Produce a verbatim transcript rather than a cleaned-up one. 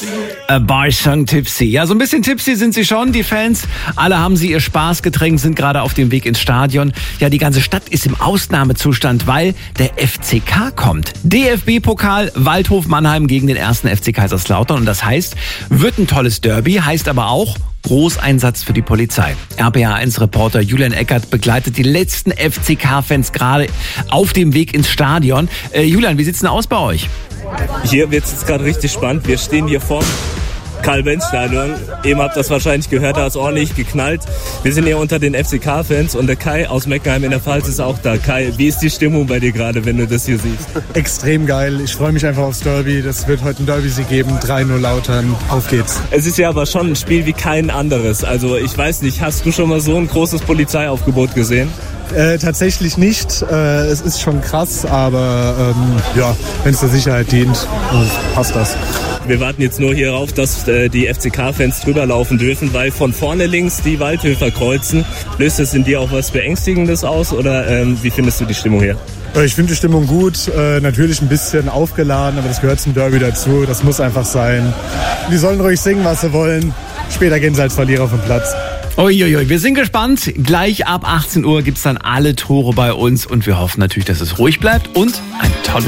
A Bar Song Tipsy. Ja, so ein bisschen tipsy sind sie schon, die Fans. Alle haben sie ihr Spaßgetränk, sind gerade auf dem Weg ins Stadion. Ja, die ganze Stadt ist im Ausnahmezustand, weil der F C K kommt. D F B-Pokal, Waldhof Mannheim gegen den ersten F C Kaiserslautern. Und das heißt, wird ein tolles Derby, heißt aber auch Großeinsatz für die Polizei. R P A eins Reporter Julian Eckert begleitet die letzten F C K-Fans gerade auf dem Weg ins Stadion. Äh, Julian, wie sieht's denn aus bei euch? Hier wird es jetzt gerade richtig spannend. Wir stehen hier vorm Karl-Benz-Stadion. Eben habt ihr das wahrscheinlich gehört, da ist ordentlich geknallt. Wir sind hier unter den F C K-Fans und der Kai aus Meckenheim in der Pfalz ist auch da. Kai, wie ist die Stimmung bei dir gerade, wenn du das hier siehst? Extrem geil. Ich freue mich einfach aufs Derby. Das wird heute ein Derby-Sieg geben. drei null Lautern. Auf geht's. Es ist ja aber schon ein Spiel wie kein anderes. Also ich weiß nicht, hast du schon mal so ein großes Polizeiaufgebot gesehen? Äh, tatsächlich nicht. Äh, es ist schon krass, aber ähm, ja, wenn es der Sicherheit dient, äh, passt das. Wir warten jetzt nur hierauf, dass äh, die F C K-Fans drüber laufen dürfen, weil von vorne links die Waldhöfer kreuzen. Löst das in dir auch was Beängstigendes aus oder ähm, wie findest du die Stimmung hier? Ich finde die Stimmung gut, äh, natürlich ein bisschen aufgeladen, aber das gehört zum Derby dazu. Das muss einfach sein. Die sollen ruhig singen, was sie wollen. Später gehen sie als Verlierer vom Platz. Uiuiui, wir sind gespannt. Gleich ab achtzehn Uhr gibt's dann alle Tore bei uns und wir hoffen natürlich, dass es ruhig bleibt und ein tolles